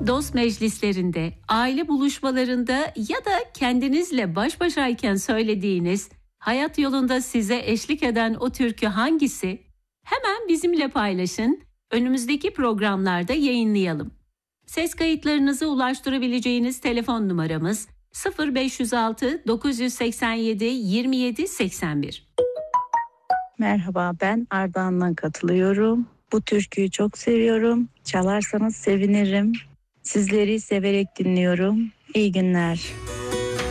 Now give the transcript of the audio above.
Dost meclislerinde, aile buluşmalarında ya da kendinizle baş başayken söylediğiniz, hayat yolunda size eşlik eden o türkü hangisi? Hemen bizimle paylaşın. Önümüzdeki programlarda yayınlayalım. Ses kayıtlarınızı ulaştırabileceğiniz telefon numaramız 0506 987 27 81. Merhaba, ben Ardahan'dan katılıyorum. Bu türküyü çok seviyorum. Çalarsanız sevinirim. Sizleri severek dinliyorum. İyi günler.